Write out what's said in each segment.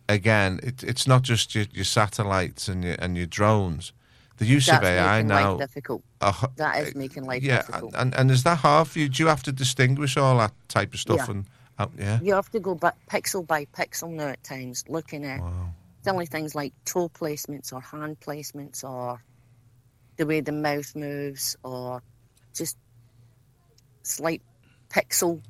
again, it's not just your satellites and your drones. The use of AI now. Life difficult. That is making life difficult. And is that hard for you? Do you have to distinguish all that type of stuff? Yeah. You have to go pixel by pixel now at times, looking at silly things like toe placements or hand placements or the way the mouth moves or just slight pixel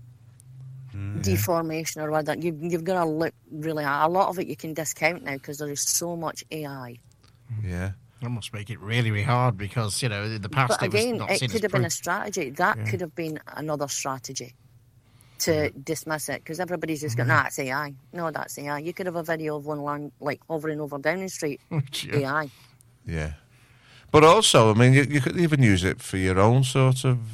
deformation or whatever. You've got to look really hard. A lot of it you can discount now because there is so much AI. Yeah. That must make it really, really hard because, in the past but again, it was not it seen could as have been a proof. strategy. That could have been another strategy to dismiss it because everybody's just going, nah, it's AI. No, that's AI. You could have a video of one land like hovering over Downing Street. AI. Yeah. But also, I mean, you could even use it for your own sort of,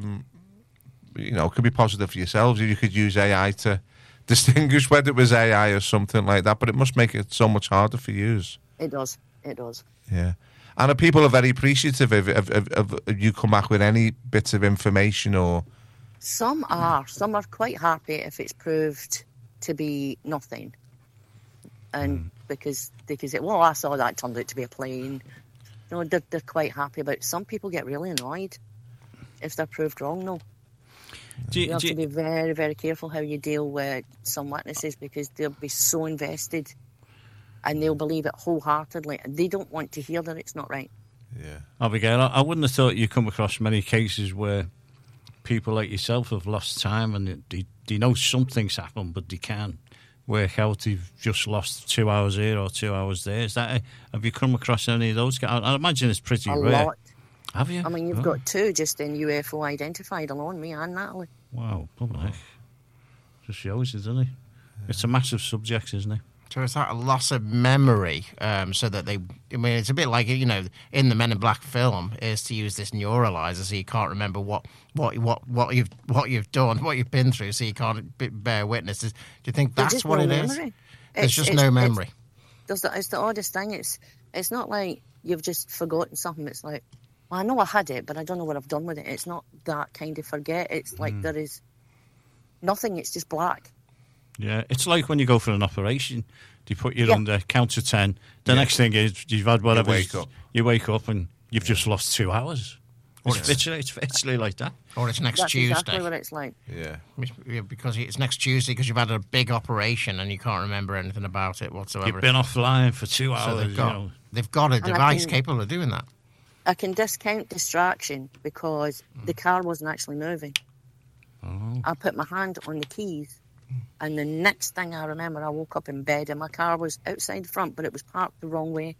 it could be positive for yourselves. You could use AI to distinguish whether it was AI or something like that, but it must make it so much harder for you. It does. It does. Yeah. And people are very appreciative of you come back with any bits of information or... Some are. Some are quite happy if it's proved to be nothing. And because they can say, well, I saw that, it turned out to be a plane. They're quite happy about it. Some people get really annoyed if they're proved wrong, though. You have to be very, very careful how you deal with some witnesses because they'll be so invested and they'll believe it wholeheartedly and they don't want to hear that it's not right. Yeah. Abigail, I wouldn't have thought you'd come across many cases where people like yourself have lost time and they know something's happened but they can't work out they've just lost 2 hours here or 2 hours there. Have you come across any of those? I imagine it's pretty rare. A lot. Have you? I mean, you've got 2 just in UFO identified alone, me and Natalie. Wow, public. Just shows you, doesn't it? It's a massive subject, isn't it? So is that a loss of memory? So that it's a bit like, in the Men in Black film, is to use this neuralizer so you can't remember what you've done, what you've been through, so you can't bear witness. Do you think that's what it is? There's just no memory. It's the oddest thing. It's not like you've just forgotten something. It's like, well, I know I had it, but I don't know what I've done with it. It's not that kind of forget. It's like there is nothing. It's just black. Yeah, it's like when you go for an operation, they put you under count to 10. The next thing is you've had whatever. You wake up and you've just lost 2 hours. It's literally like that. Or it's next Tuesday. That's exactly what it's like. Yeah. Because it's next Tuesday because you've had a big operation and you can't remember anything about it whatsoever. You've been offline for 2 hours. So they've got a device capable of doing that. I can discount distraction because the car wasn't actually moving. Oh. I put my hand on the keys and the next thing I remember, I woke up in bed and my car was outside the front, but it was parked the wrong way.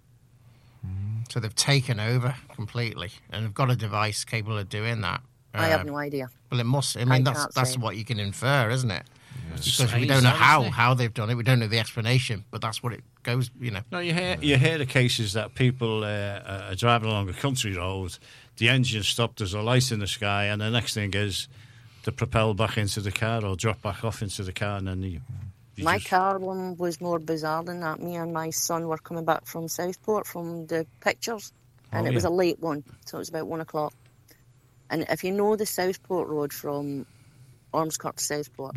So they've taken over completely and they've got a device capable of doing that. I have no idea. Well, it must. I mean, that's what you can infer, isn't it? Yeah. Because we don't know how they've done it. We don't know the explanation, but that's what it goes, No, you hear the cases that people are driving along a country road, the engine stopped, there's a light in the sky, and the next thing is to propel back into the car or drop back off into the car, and then my car one was more bizarre than that. Me and my son were coming back from Southport from the pictures, and it was a late one, so it was about 1 o'clock. And if you know the Southport road from Ormskirk to Southport,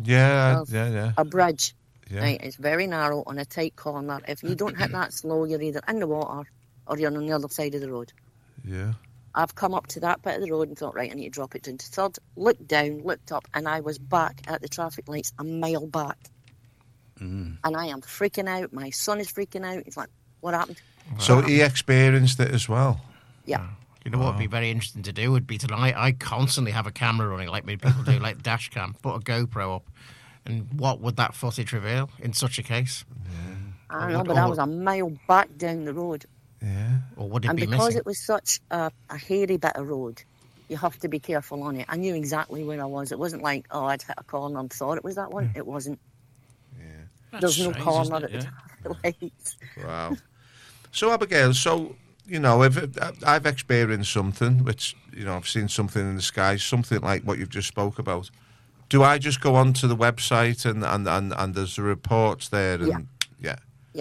a bridge, right? It's very narrow on a tight corner. If you don't hit that slow, you're either in the water or you're on the other side of the road. Yeah. I've come up to that bit of the road and thought, right, I need to drop it down to third. Looked down, looked up, and I was back at the traffic lights a mile back. And I am freaking out. My son is freaking out. He's like, what happened? So he experienced it as well? Yeah. You know what would be very interesting to do would be tonight. I constantly have a camera running like many people do, like dash cam, put a GoPro up. And what would that footage reveal in such a case? Yeah. I don't know, but I was a mile back down the road. Yeah. Or would it be because missing? it was such a hairy bit of road, you have to be careful on it. I knew exactly where I was. It wasn't like, I'd hit a corner and thought it was that one. It wasn't. Yeah. There's no corner at the traffic lights. Wow. So, Abigail, I've experienced something, which, I've seen something in the sky, something like what you've just spoke about. Do I just go onto the website and there's a reports there? And, yeah.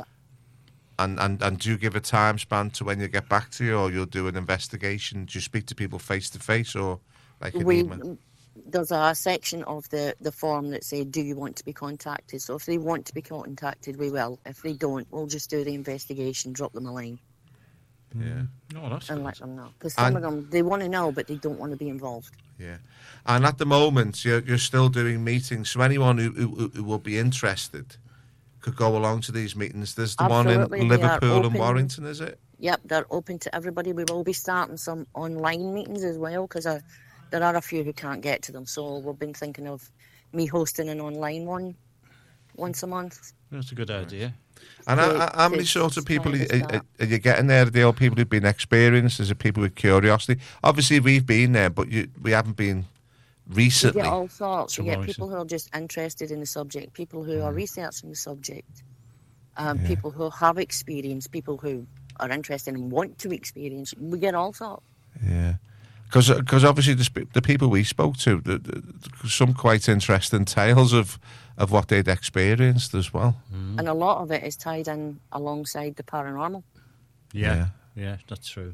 And do you give a time span to when you get back to you, or you'll do an investigation? Do you speak to people face to face, or like an email? there's a section of the form that say, do you want to be contacted? So if they want to be contacted, we will. If they don't, we'll just do the investigation, drop them a line, Yeah. No, that's and good. let them know. Because some And- of them, they want to know, but they don't want to be involved. Yeah. And at the moment, you're still doing meetings. So anyone who will be interested could go along to these meetings. There's the Absolutely, one in they are Liverpool and open. Warrington, is it? Yep, they're open to everybody. We will be starting some online meetings as well, because there are a few who can't get to them. So we've been thinking of me hosting an online one once a month. That's a good idea. And To- how many to sort of people kind of are start. you getting there? Are they all people who've been experienced? Is it people with curiosity? Obviously, we've been there, but we haven't been You recently. get all sorts. You So get what people who are just interested in the subject, people who Mm. are researching the subject, people who have experience, people who are interested and want to experience. We get all sorts. Yeah. Because obviously the people we spoke to, some quite interesting tales of what they'd experienced as well. And a lot of it is tied in alongside the paranormal. Yeah, that's true.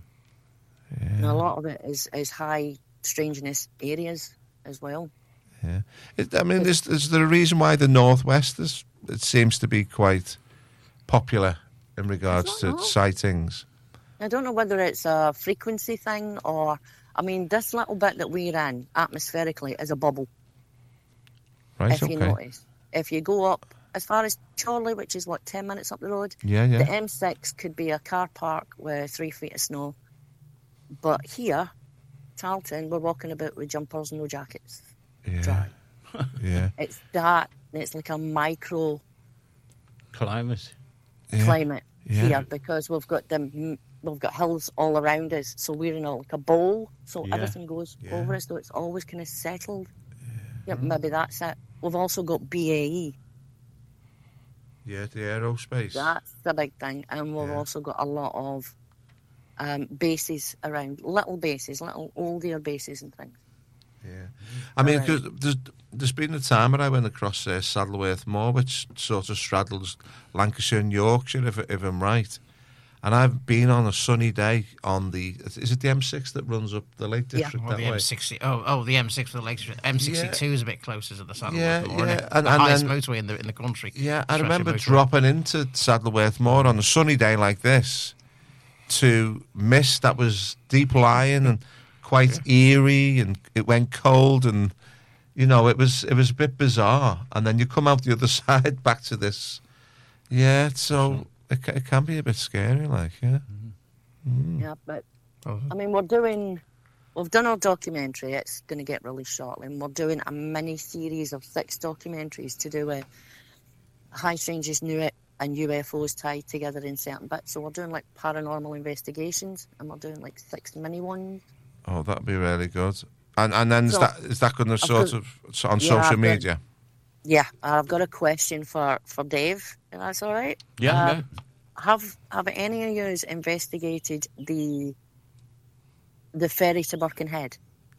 And a lot of it is high strangeness areas as well. Yeah. I mean, is there a reason why the Northwest it seems to be quite popular in regards don't to know. sightings? I don't know whether it's a frequency thing or, I mean, this little bit that we're in atmospherically is a bubble, Right, if okay. you notice. If you go up as far as Chorley, which is 10 minutes up the road, Yeah, the yeah. M6 could be a car park with 3 feet of snow. But here, Tarleton, we're walking about with jumpers, no jackets. Yeah. Dry. Yeah. It's that, it's like a micro Climate. Yeah. climate Yeah. here because we've got hills all around us, so we're in like a bowl, so Yeah. everything goes Yeah. over us, so it's always kind of settled. Yeah, maybe that's it. We've also got BAE, Yeah, the aerospace. that's the big thing, and we've Yeah. also got a lot of bases around, little bases, little older bases and things. Yeah. I mean, Right. 'cause there's been a time when I went across Saddleworth Moor, which sort of straddles Lancashire and Yorkshire, if I'm right. And I've been on a sunny day on is it the M6 that runs up the Lake Yeah. District Or that the way? M60. Oh, the M6 for the Lakes. M62 is a bit closer to the Saddleworth Yeah, Moor, isn't yeah, it? and- the and highest then- motorway in the country. Yeah, I Stretch of remember motorway. dropping into Saddleworth Moor on a sunny day like this to mist that was deep lying and quite eerie, and it went cold, and it was a bit bizarre. And then you come out the other side back to this. Yeah, so it can be a bit scary, like, yeah. Yeah, but Oh. I mean, we've done our documentary. It's going to get released shortly, and we're doing a mini series of 6 documentaries to do with high strangeness and UFOs tied together in certain bits. So we're doing like paranormal investigations, and we're doing like 6 mini ones. Oh, that'd be really good. And then So, is that going to sort got- of on Yeah, social I've got- media? Yeah, I've got a question for Dave. If that's all right. Yeah, Have any of you investigated the ferry to Birkenhead?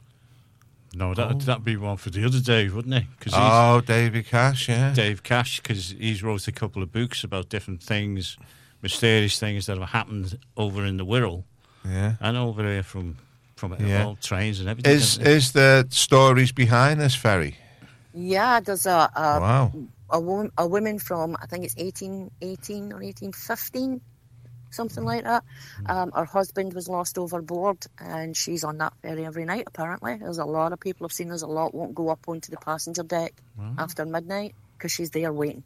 No, that'd be one for the other Dave, wouldn't it? Because Oh, Davy Cash, yeah. Dave Cash, because he's wrote a couple of books about different things, mysterious things that have happened over in the Wirral Yeah. and over here from Yeah. all trains and everything. Is the stories behind this ferry? Yeah, there's Wow. a woman from, I think it's 1818 or 1815, something like that. Her husband was lost overboard, and she's on that ferry every night, apparently. There's a lot of people have seen us. A lot won't go up onto the passenger deck after midnight because she's there waiting.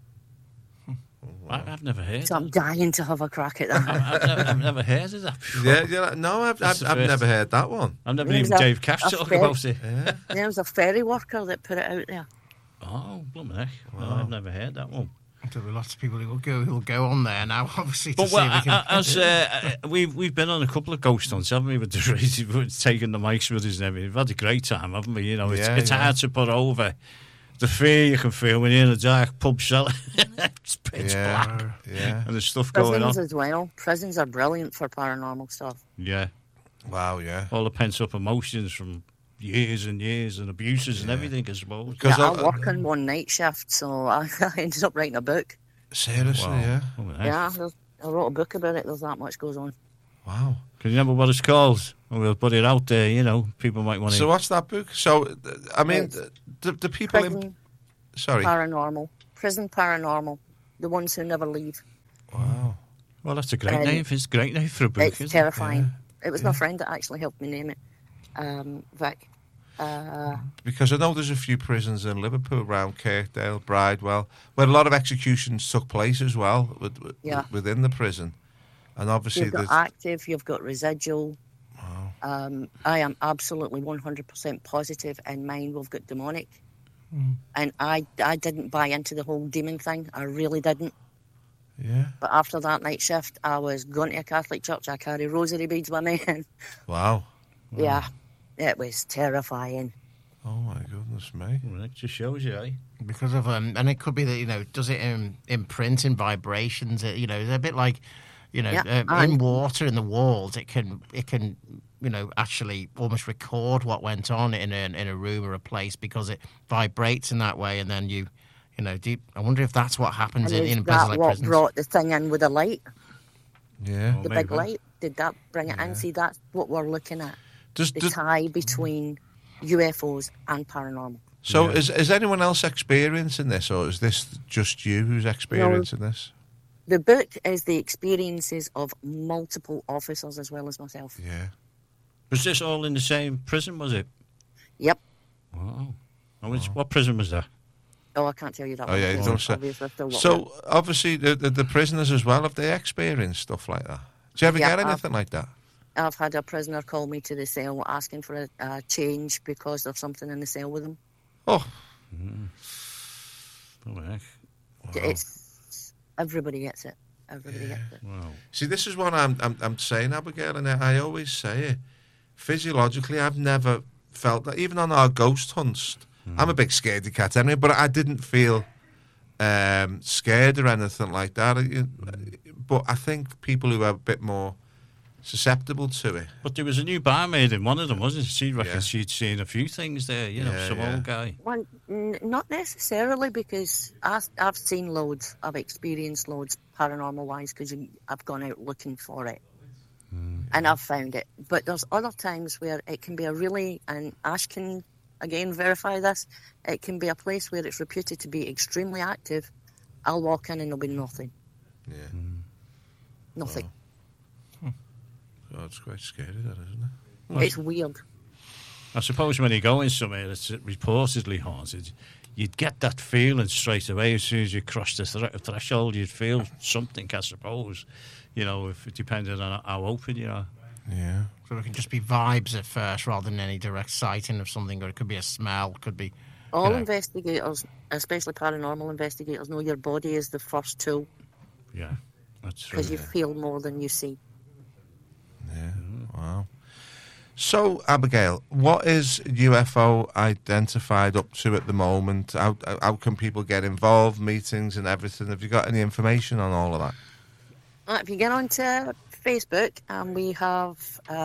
I've never heard. So I'm dying to have a crack at that. I've never heard of that before. Yeah. No, I've That's the I've first. never heard that one. I've never There's even a- Dave Cash a talk ferry. about it. Yeah. There was a ferry worker that put it out there. Oh, blooming heck. No, I've never heard that one. There'll be lots of people who will go on there now, obviously, to But see well, if we can... we've been on a couple of ghost hunts, haven't we? With the we've taken the mics with us and everything. We've had a great time, haven't we? It's Yeah. hard to put over the fear you can feel when you're in a dark pub cellar. It's pitch black, Yeah. and there's stuff going Prisons on. as well. Prisons are brilliant for paranormal stuff. Yeah, Wow, yeah. all the pent up emotions from years and years and abuses and everything, I suppose. Yeah, 'Cause I work in one night shift, so I ended up writing a book. Seriously, Wow. yeah. Blooming heck. Yeah, I wrote a book about it. There's that much goes on. Wow. Can you remember what it's called? We'll put it out there, you know. People might want to... So what's that book? So, I mean, It's the people in... Prison Sorry. Paranormal. Prison Paranormal. The ones who never leave. Wow. Well, that's a great name. It's a great name for a book, It's isn't terrifying. It was my friend that actually helped me name it. Vic. Because I know there's a few prisons in Liverpool, around Kirkdale, Bridewell, where a lot of executions took place as well Yeah. within the prison. And obviously You've got there's... active, you've got residual. I am absolutely 100% positive in mine we've got demonic. And I didn't buy into the whole demon thing. I really didn't. Yeah. But after that night shift, I was going to a Catholic church. I carry rosary beads with me. And Wow. yeah, it was terrifying. Oh, my goodness me. Well, that just shows you, eh? Because of and it could be that, you know, does it imprint in vibrations? You know, they're a bit like, you know, Yeah, in and- water in the walls. It can you know, actually almost record what went on in a room or a place because it vibrates in that way, and then you know, I wonder if that's what happens And in is places that like what prisons. brought the thing in with the light? Yeah. Oh, The maybe. big light? Did that bring it in? See, that's what we're looking at. Does, The does, tie between UFOs and paranormal. so is anyone else experiencing this, or is this just you who's experiencing this? The book is the experiences of multiple officers as well as myself. Yeah. Was this all in the same prison, was it? Yep. Wow. What prison was that? Oh, I can't tell you that. Oh, one. yeah, you don't say. Obviously, I've still got So, obviously, the prisoners as well, have they experienced stuff like that? Do you ever Yeah, get anything like that? I've had a prisoner call me to the cell asking for a change because there's something in the cell with him. Oh, Oh, heck. It's everybody gets it. Everybody gets it. Wow. see, this is what I'm saying, Abigail, and I always say it. Physiologically, I've never felt that. Even on our ghost hunts, I'm a big scaredy cat anyway, but I didn't feel scared or anything like that. But I think people who are a bit more susceptible to it. But there was a new barmaid in one of them, wasn't it? She reckons Yeah. she'd seen a few things there, you know, Yeah, some yeah. old guy. Well, not necessarily, because I've seen loads, I've experienced loads paranormal-wise because I've gone out looking for it. And I've found it. But there's other times where it can be a really, and Ash can, again, verify this, it can be a place where it's reputed to be extremely active. I'll walk in and there'll be nothing. Yeah. Nothing. Oh, it's quite scary, that, isn't it? It's weird. I suppose when you go in somewhere that's reportedly haunted, you'd get that feeling straight away as soon as you cross the threshold. You'd feel something, I suppose, you know, if it depended on how open you are. Yeah. So it can just be vibes at first rather than any direct sighting of something, or it could be a smell, could be... All know. investigators, especially paranormal investigators, know your body is the first tool Yeah, that's true. because you feel more than you see. Yeah. Wow. So, Abigail, what is UFO identified up to at the moment? How can people get involved, meetings and everything? Have you got any information on all of that? If you get onto Facebook, we have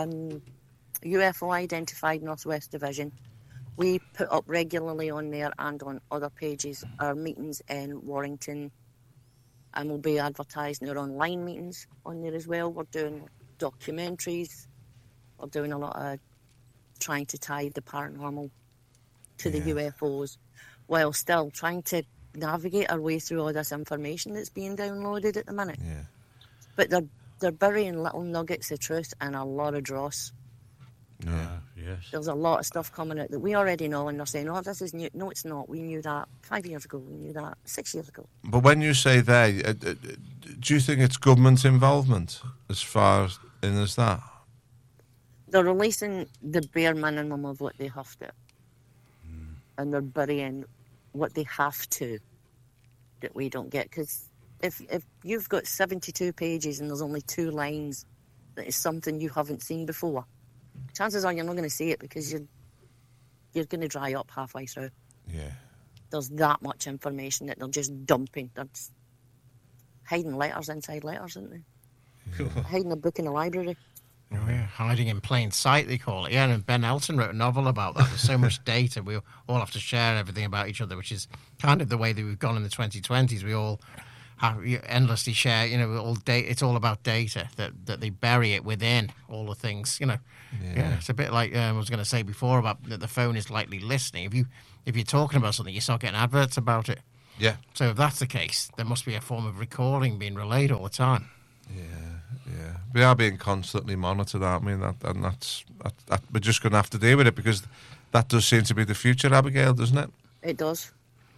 UFO Identified Northwest Division. We put up regularly on there and on other pages our meetings in Warrington, and we'll be advertising our online meetings on there as well. We're doing documentaries. We're doing a lot of trying to tie the paranormal to the UFOs, while still trying to navigate our way through all this information that's being downloaded at the minute. Yeah. But they're burying little nuggets of truth and a lot of dross. Yeah. Yes. There's a lot of stuff coming out that we already know, and they're saying, oh, this is new. No, it's not. We knew that 5 years ago. We knew that 6 years ago. But when you say there, do you think it's government involvement as far in as that? They're releasing the bare minimum of what they have to. And they're burying what they have to that we don't get. Because if you've got 72 pages and there's only 2 lines that is something you haven't seen before, chances are you're not going to see it because you're going to dry up halfway through. Yeah. There's that much information that they're just dumping. They're just hiding letters inside letters, aren't they? Hiding a book in the library. Oh, yeah, hiding in plain sight, they call it. Yeah, and Ben Elton wrote a novel about that. There's so much data. We all have to share everything about each other, which is kind of the way that we've gone in the 2020s. We all you endlessly share, all data. It's all about data, that they bury it within all the things, Yeah, it's a bit like I was going to say before about that the phone is likely listening. If you're talking about something, you start getting adverts about it. Yeah. So if that's the case, there must be a form of recording being relayed all the time. Yeah. We are being constantly monitored, aren't we? And that's we're just going to have to deal with it, because that does seem to be the future, Abigail, doesn't it? It does.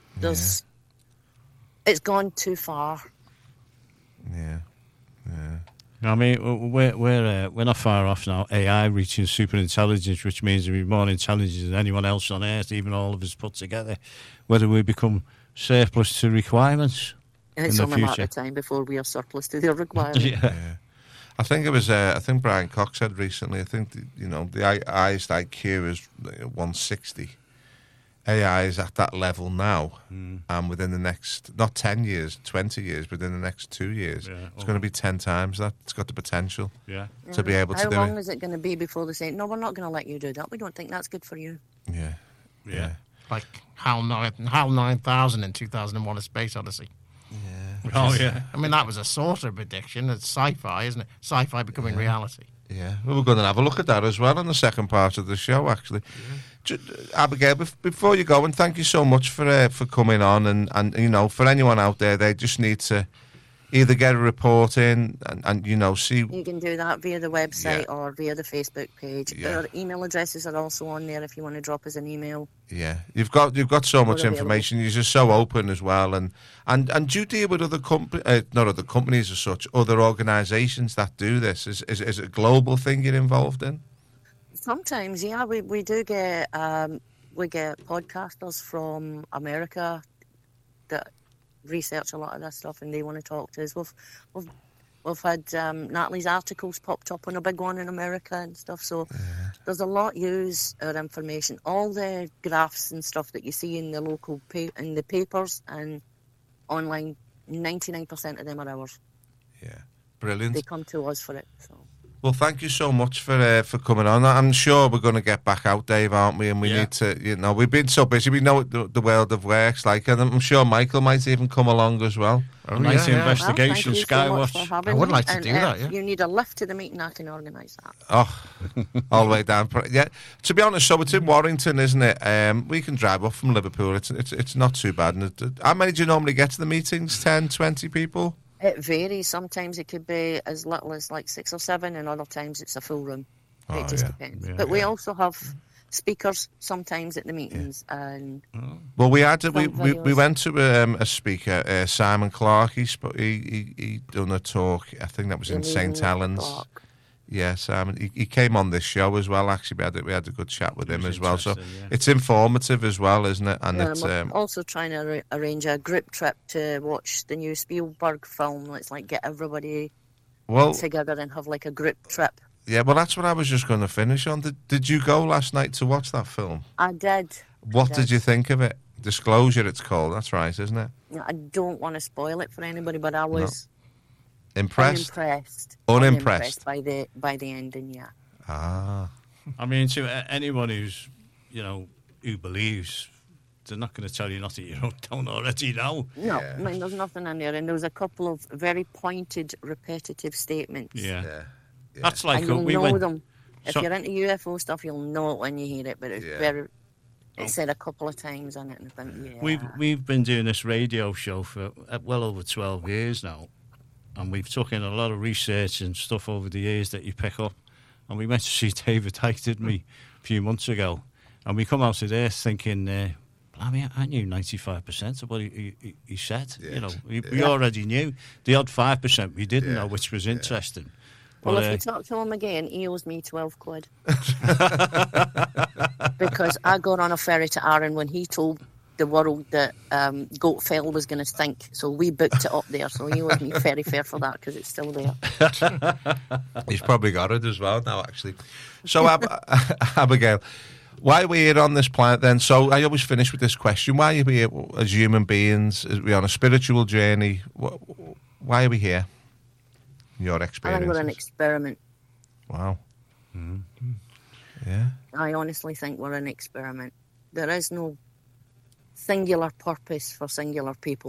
It's gone too far. Yeah. I mean, we're not far off now. AI reaching super intelligence, which means we're more intelligent than anyone else on Earth, even all of us put together. Whether we become surplus to requirements It's in the only a matter future. of time before we are surplus to their requirements. Yeah. I think it was. I think Brian Cox said recently. I think the highest IQ is 160. AI is at that level now, and within the next not 10 years, 20 years, within the next 2 years, it's going to be 10 times that. It's got the potential to be able to How do long it. is it going to be before they say, no, we're not going to let you do that. We don't think that's good for you. Yeah. Like HAL 9000 in 2001: A Space Odyssey. Oh, yeah. I mean, that was a sort of prediction. It's sci-fi, isn't it? Sci-fi becoming reality. Yeah, well, we're going to have a look at that as well in the second part of the show, actually. Abigail, before you go, and thank you so much for coming on, and for anyone out there, they just need to either get a report in and see. You can do that via the website or via the Facebook page. Yeah. Our email addresses are also on there if you want to drop us an email. Yeah, you've got so much available. information. You're just so open as well, and do you deal with other not other companies as such, other organisations that do this? Is it a global thing you're involved in? Sometimes, yeah, we do get podcasters from America that research a lot of that stuff, and they want to talk to us. We've had Natalie's articles popped up on a big one in America and stuff. So there's a lot use our information. All the graphs and stuff that you see in the local in the papers and online, 99% of them are ours. Yeah, brilliant. They come to us for it. So. Well, thank you so much for coming on. I'm sure we're going to get back out, Dave, aren't we? And we need to, we've been so busy. We know what the world of work's like, and I'm sure Michael might even come along as well. A nice investigation, well, thank you so much Skywatch. for having I would me. like to And do that, yeah. You need a lift to the meeting, I can organise that. Oh, all the way down. Yeah, to be honest, so it's in Warrington, isn't it? We can drive up from Liverpool. It's not too bad. And how many do you normally get to the meetings? 10, 20 people? It varies. Sometimes it could be as little as like 6 or 7, and other times it's a full room. It just depends. Yeah, but we also have speakers sometimes at the meetings. And well, we had we videos. went to a speaker, Simon Clark. He done a talk. I think that was in St Helens. Clark. Yeah, Simon. He came on this show as well. Actually, we had a good chat with him as well. So interesting, it's informative as well, isn't it? And it's I'm also trying to arrange a group trip to watch the new Spielberg film. Let's get everybody together and have like a group trip. Yeah, well, that's what I was just going to finish on. Did you go last night to watch that film? I did. What did you think of it? Disclosure, it's called. That's right, isn't it? I don't want to spoil it for anybody, but I was Impressed? unimpressed by the ending. Yeah. Ah. I mean, to anyone who's, who believes, they're not going to tell you nothing you don't already know. No, I mean, there's nothing in there, and there was a couple of very pointed, repetitive statements. Yeah. That's like And you'll we know went. them. If So- you're into UFO stuff, you'll know it when you hear it, but it's it's said a couple of times on it, and I think, We've been doing this radio show for well over 12 years now, and we've taken a lot of research and stuff over the years that you pick up. And we went to see David Icke, didn't we, a few months ago, and we come out of there thinking, I knew 95% of what he said. Yeah. We already knew. The odd 5% we didn't know, which was interesting. Well, But, if we talk to him again, he owes me 12 quid. Because I got on a ferry to Arran when he told the world that Goat Fell was going to sink. So we booked it up there. So he owes me ferry fare for that because it's still there. He's probably got it as well now, actually. So, Abigail, why are we here on this planet then? So I always finish with this question. Why are we here as human beings? Are we on a spiritual journey? Why are we here? Your I experience? think we're an experiment. Wow. Yeah. I honestly think we're an experiment. There is no singular purpose for singular people.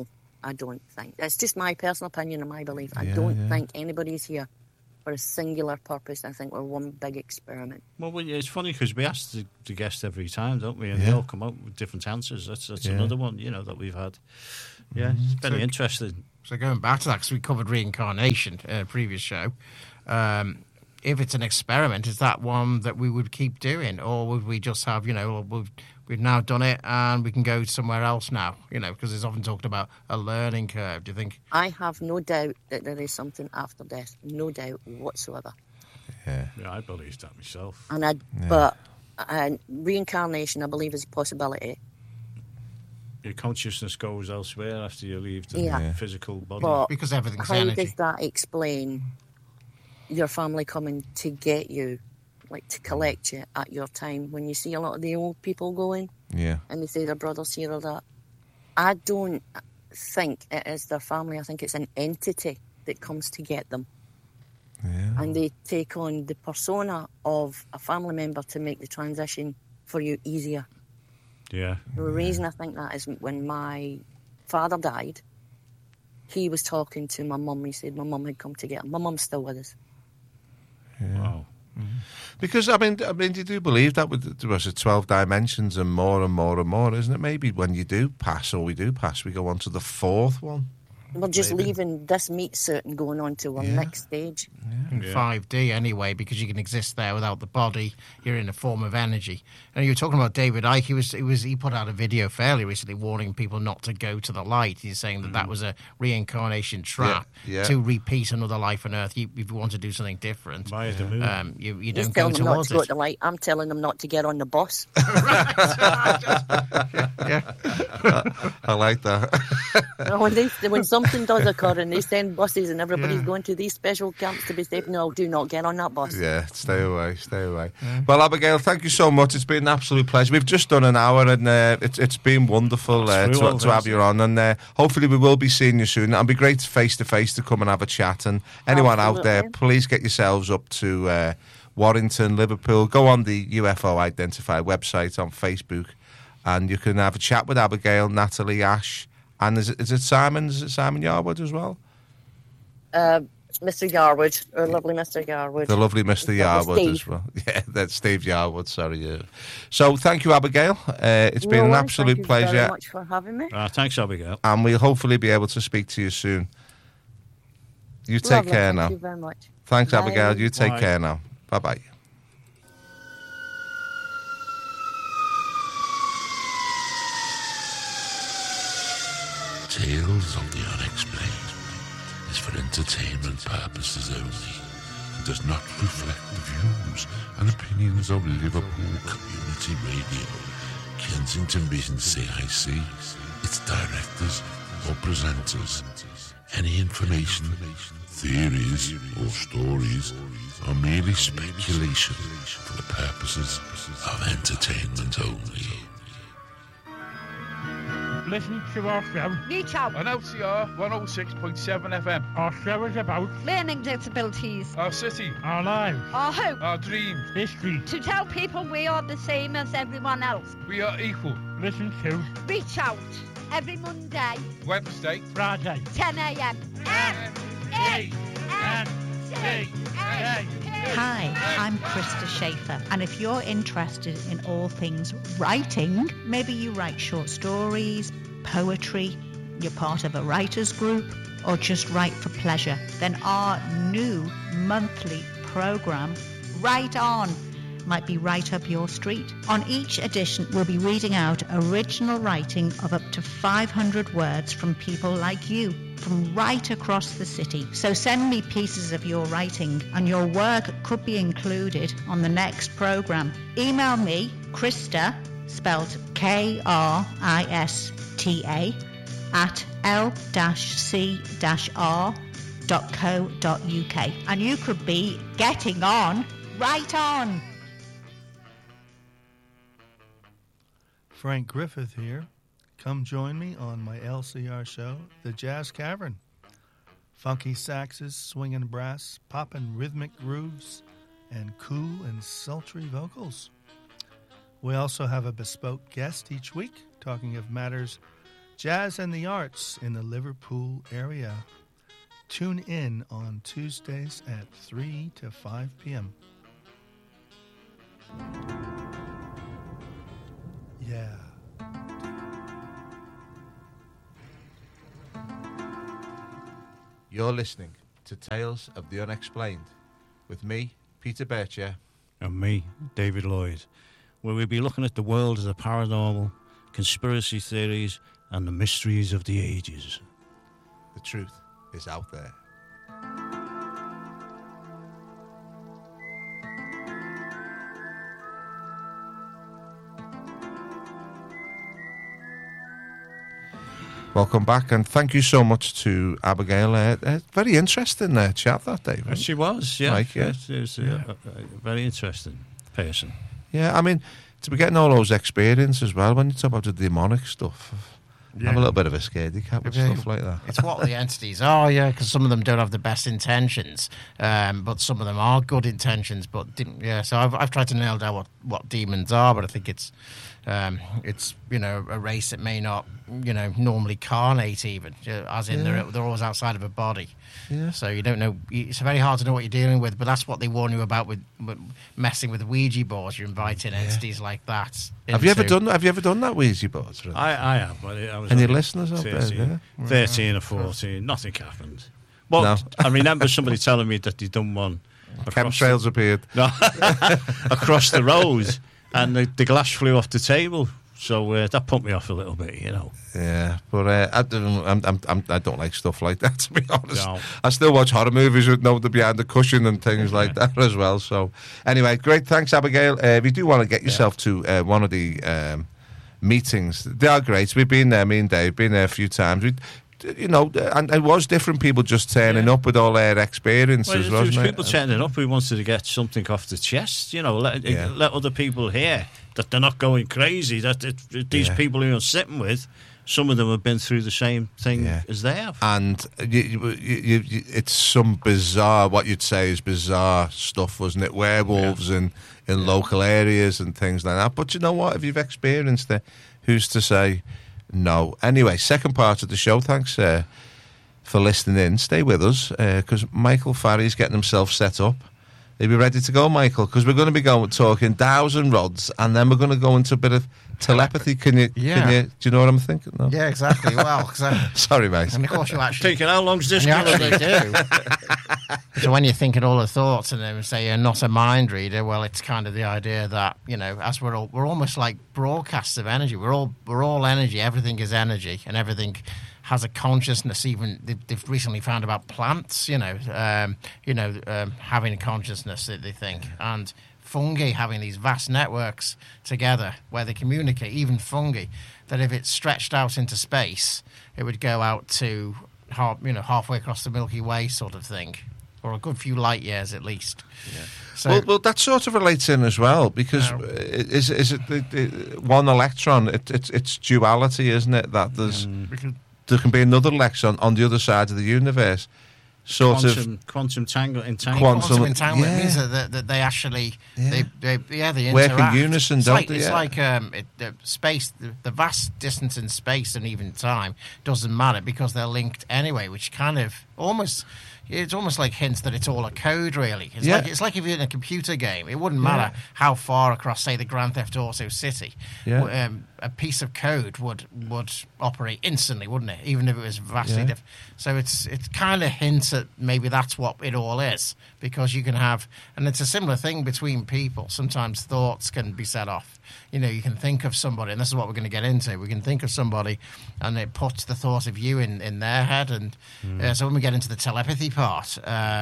I don't think. It's just my personal opinion and my belief. I don't think anybody's here for a singular purpose. I think we're one big experiment. Well, it's funny because we ask the guest every time, don't we? And they all come out with different answers. That's another one, that we've had. Yeah, it's very interesting. So going back to that, because we covered reincarnation previous show, if it's an experiment, is that one that we would keep doing? Or would we just have, we've now done it and we can go somewhere else now, because it's often talked about a learning curve. Do you think? I have no doubt that there is something after death. No doubt whatsoever. Yeah, I believe that myself. But reincarnation, I believe, is a possibility. Your consciousness goes elsewhere after you leave the physical body. But because everything's how energy. Does that explain your family coming to get you, like to collect you at your time, when you see a lot of the old people going? Yeah. And they say their brother's here or that. I don't think it is their family. I think it's an entity that comes to get them. Yeah. And they take on the persona of a family member to make the transition for you easier. Yeah. The reason I think that is when my father died, he was talking to my mum. He said my mum had come to get him. My mum's still with us. Yeah. Wow. Because I mean, you do believe that there was 12 dimensions and more and more and more, isn't it? Maybe when you do pass, or we do pass, we go on to the fourth one. We're just leaving this meat suit and going on to our next stage. In 5D anyway, because you can exist there without the body. You're in a form of energy. And you were talking about David Icke. He put out a video fairly recently warning people not to go to the light. He's saying that was a reincarnation trap to repeat another life on Earth. If you want to do something different, Via the moon. You don't telling go them not towards to go it. to the light. I'm telling them not to get on the bus. I like that. When something does occur and they send buses and everybody's going to these special camps to be safe, no, do not get on that bus. Yeah, stay away. Well, Abigail, thank you so much. It's been an absolute pleasure. We've just done an hour, and it's been wonderful to have you on. And hopefully we will be seeing you soon. It'll be great face to face to come and have a chat. And anyone out there, please get yourselves up to Warrington, Liverpool. Go on the UFO Identify website on Facebook, and you can have a chat with Abigail, Natalie, Ash, and is it Simon? Is it Simon Yarwood as well? Mr. Yarwood, or lovely Mr. Yarwood. The lovely Mr. Yarwood as well. Yeah, that's Steve Yarwood, sorry. Yeah. So thank you, Abigail. It's been an absolute pleasure. Thank you very much for having me. Thanks, Abigail. And we'll hopefully be able to speak to you soon. You take care now. Thank you very much. Thanks, Bye. Abigail. You take Bye. care now. Bye-bye. Tales of the Unexplained is for entertainment purposes only and does not reflect the views and opinions of Liverpool Community Radio, Kensington Vision CIC, its directors or presenters. Any information, theories or stories are merely speculation for the purposes of entertainment only. Listen to our show Reach out. on LCR 106.7 FM. Our show is about Learning disabilities. our city, Our lives. our hope, Our dreams. history. To tell people we are the same as everyone else. We are equal. Listen to Reach out every Monday, Wednesday, Friday, 10 a.m. Hi, I'm Krista Schaefer, and if you're interested in all things writing, maybe you write short stories, poetry, you're part of a writers group, or just write for pleasure, then our new monthly program, Write On, might be right up your street. On each edition, we'll be reading out original writing of up to 500 words from people like you, from right across the city. So send me pieces of your writing, and your work could be included on the next program. Email me, Krista, spelled Krista, at l-c-r.co.uk, and you could be getting on Right On. Frank Griffith here. Come join me on my LCR show, The Jazz Cavern. Funky saxes, swinging brass, popping rhythmic grooves, and cool and sultry vocals. We also have a bespoke guest each week, talking of matters Jazz and the Arts in the Liverpool area. Tune in on Tuesdays at 3 to 5 p.m. Yeah. You're listening to Tales of the Unexplained with me, Peter Bircher. And me, David Lloyd, where we'll be looking at the world of the paranormal, conspiracy theories, and the mysteries of the ages. The truth is out there. Welcome back, and thank you so much to Abigail. Very interesting chat that day. Right? She was, yeah. Like, yeah. She was a very interesting person. Yeah, I mean, to be getting all those experiences as well, when you talk about the demonic stuff, have a little bit of a scaredy cat with stuff like that. It's what the entities are, yeah, because some of them don't have the best intentions, but some of them are good intentions. But yeah, so I've tried to nail down what demons are, but I think it's a race that may not normally carnate even, as in they're always outside of a body. Yeah. So you don't know. It's very hard to know what you're dealing with, but that's what they warn you about with messing with Ouija boards. You're inviting entities like that. Have you ever done that Ouija board? Really? I have. But I was Any listeners out there? 13 or 14. Nothing happened. Well, No. I remember somebody telling me that they'd done one. Chemtrails appeared. No, across the road, and the glass flew off the table. So that put me off a little bit, Yeah, but I don't like stuff like that, to be honest. No. I still watch horror movies with nobody behind the cushion and things like that as well. So anyway, great, thanks Abigail. If you do want to get yourself to one of the meetings, they are great. We've been there, me and Dave, been there a few times. And it was different people just turning up with all their experiences, Well, wasn't there was it? people turning up who wanted to get something off the chest, let other people hear that they're not going crazy, that these people who you're sitting with, some of them have been through the same thing as they have. And it's some bizarre, what you'd say is bizarre stuff, wasn't it? Werewolves in local areas and things like that. But you know what? If you've experienced it, who's to say no? Anyway, second part of the show. Thanks for listening in. Stay with us because Michael Farry's getting himself set up. Are you ready to go, Michael? Because we're going to be talking dows and rods, and then we're going to go into a bit of telepathy. Can you? Do you know what I'm thinking? No? Yeah, exactly. Well, sorry, mate. And of course, you actually Thinking, how long's this you going to actually be? do. So when you're thinking all the thoughts, and then say you're not a mind reader, well, it's kind of the idea that as we're almost like broadcasts of energy. We're all energy. Everything is energy, and everything has a consciousness. Even they've recently found about plants, having a consciousness, they think, and fungi having these vast networks together where they communicate. Even fungi, that if it's stretched out into space, it would go out to halfway across the Milky Way, sort of thing, or a good few light years at least. Yeah. So, well, that sort of relates in as well because is it the one electron? It's duality, isn't it? That there can be another electron on the other side of the universe. Quantum entanglement. Quantum entanglement means that they actually they interact. Work in unison, don't they? It's like space, the vast distance in space and even time doesn't matter because they're linked anyway, which kind of it's almost like hints that it's all a code, really. It's like if you're in a computer game, it wouldn't matter how far across, say, the Grand Theft Auto City. Yeah. A piece of code would operate instantly, wouldn't it? Even if it was vastly different. So it kind of hints at maybe that's what it all is, because you can have, and it's a similar thing between people. Sometimes thoughts can be set off. You can think of somebody, and this is what we're going to get into. We can think of somebody, and it puts the thought of you in their head. And so when we get into the telepathy part,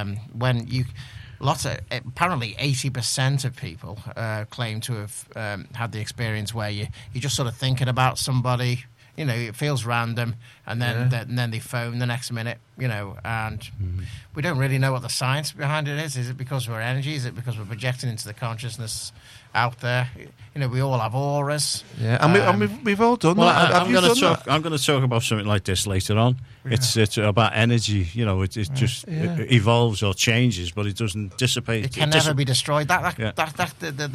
apparently 80% of people claim to have had the experience where you're just sort of thinking about somebody. It feels random, and then they phone the next minute. And we don't really know what the science behind it is. Is it because we're energy? Is it because we're projecting into the consciousness out there? We all have auras. Yeah, and we've all done that. I'm going to talk about something like this later on. Yeah. It's about energy. It just evolves or changes, but it doesn't dissipate. It can never be destroyed.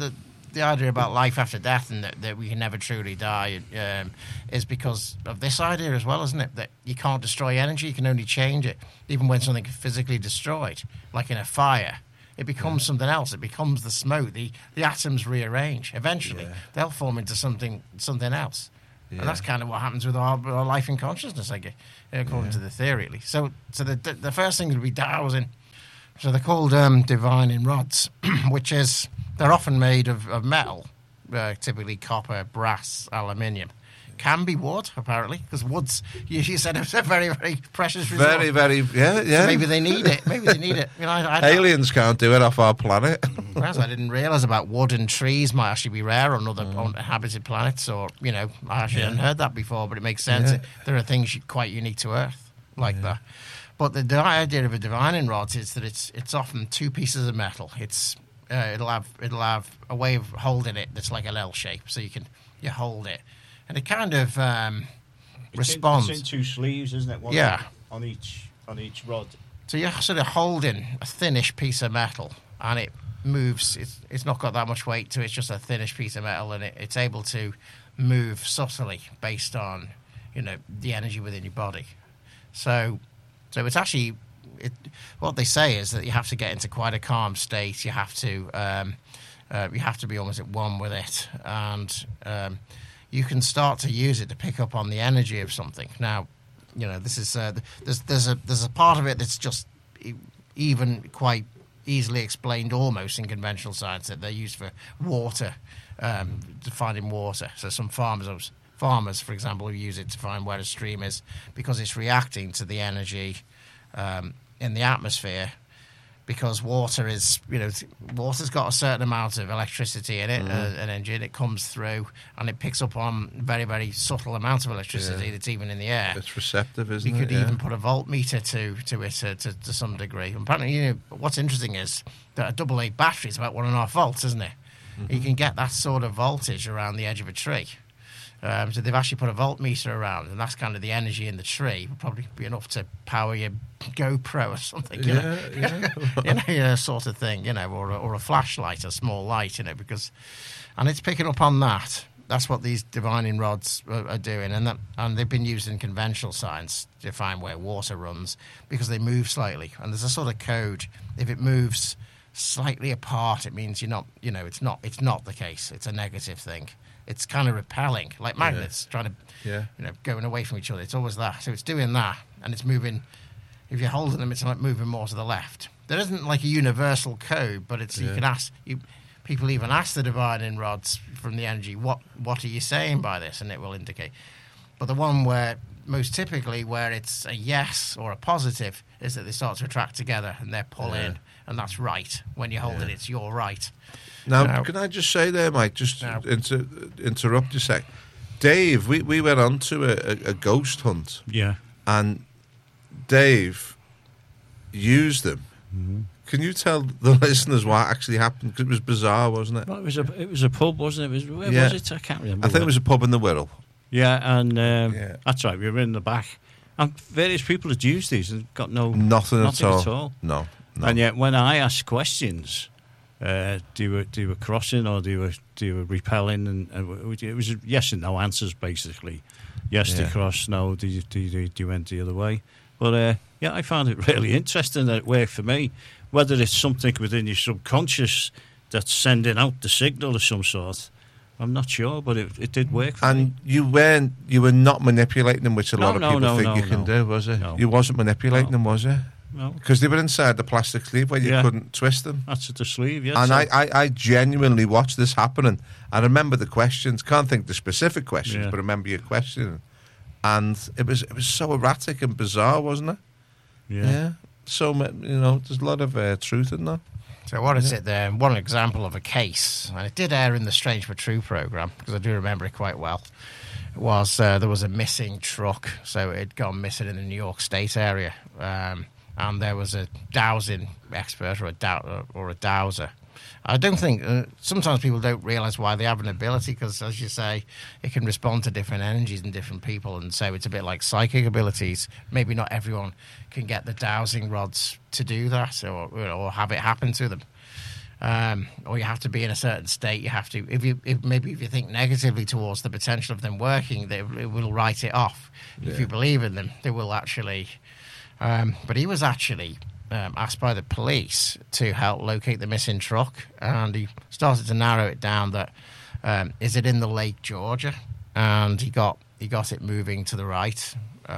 the idea about life after death and that we can never truly die is because of this idea as well, isn't it? That you can't destroy energy, you can only change it. Even when something is physically destroyed, like in a fire, it becomes something else. It becomes the smoke. The atoms rearrange. Eventually, they'll form into something else. Yeah. And that's kind of what happens with our life and consciousness, I guess, according to the theory, at least. So the first thing would be dowsing. So they're called divining rods, which is, they're often made of metal, typically copper, brass, aluminium. Can be wood, apparently, because wood's, you said it's a very, very precious resource. Very, very, yeah. So maybe they need it. You know, Aliens can't do it off our planet. Whereas I didn't realise about wood and trees might actually be rare on other inhabited planets, or, you know, I actually hadn't heard that before, but it makes sense. Yeah. There are things quite unique to Earth like that. But the idea of a divining rod is that it's often two pieces of metal. It'll have a way of holding it that's like an L shape, so you hold it, and it kind of responds. It's in two sleeves, isn't it? One on each rod. So you're sort of holding a thinnish piece of metal, and it moves. It's not got that much weight to it. It's just a thinnish piece of metal, and it's able to move subtly based on, you know, the energy within your body. So it's actually, what they say is that you have to get into quite a calm state. You have to be almost at one with it, and you can start to use it to pick up on the energy of something. Now, you know, this is there's a part of it that's just even quite easily explained almost in conventional science, that they're used for water, to finding water. So some farmers, for example, who use it to find where a stream is because it's reacting to the energy in the atmosphere. Because water is, you know, water's got a certain amount of electricity in it, an engine. It comes through and it picks up on very, very subtle amounts of electricity that's even in the air. It's receptive, isn't it? You could even put a voltmeter to it to some degree. And apparently, you know, what's interesting is that a AA battery is about 1.5 volts, isn't it? Mm-hmm. You can get that sort of voltage around the edge of a tree. So they've actually put a voltmeter around, and that's kind of the energy in the tree. Would probably be enough to power your GoPro or something, you know, sort of thing, you know, or a flashlight, a small light, you know, and it's picking up on that. That's what these divining rods are doing, and they've been used in conventional science to find where water runs because they move slightly, and there's a sort of code. If it moves slightly apart, it means you're not, you know, it's not the case. It's a negative thing. It's kind of repelling, like magnets trying to, you know, going away from each other. It's always that. So it's doing that, and it's moving. If you're holding them, it's like moving more to the left. There isn't like a universal code, but it's you can ask. People even ask the divining rods from the energy, what are you saying by this, and it will indicate. But the one where most typically where it's a yes or a positive is that they start to attract together and they're pulling, and that's right. When you hold it, it's you're right. Now, can I just say there, Mike, just interrupt a sec. Dave, we went on to a ghost hunt. Yeah. And Dave used them. Mm-hmm. Can you tell the listeners what actually happened? Because it was bizarre, wasn't it? Well, it was a pub, wasn't it? Where was it? I can't remember. I think it was a pub in the Wirral. Yeah, and that's right. We were in the back. And various people had used these and got nothing at all. No. And yet when I asked questions... do you were crossing or do you were repelling, and it was yes and no answers basically. Yes to cross, no. Do you went the other way? But I found it really interesting that it worked for me. Whether it's something within your subconscious that's sending out the signal of some sort, I'm not sure, but it did work for me. And you were not manipulating them, which a lot of people think you can do, was it? No. You wasn't manipulating them, was it? No. Because they were inside the plastic sleeve where you couldn't twist them. That's the sleeve, yes. And I genuinely watched this happening. I remember the questions. Can't think the specific questions, but remember your question. And it was so erratic and bizarre, wasn't it? Yeah. So, you know, there's a lot of truth in that. So what is it there? One example of a case, and it did air in the Strange but True programme, because I do remember it quite well, was there was a missing truck. So it had gone missing in the New York State area. And there was a dowsing expert or a dowser. I don't think... sometimes people don't realise why they have an ability, because, as you say, it can respond to different energies in different people, and so it's a bit like psychic abilities. Maybe not everyone can get the dowsing rods to do that or have it happen to them. or you have to be in a certain state. You have to, if you think negatively towards the potential of them working, it will write it off. Yeah. If you believe in them, they will actually. But he was actually asked by the police to help locate the missing truck, and he started to narrow it down. That is it in the Lake Georgia, and he got it moving to the right,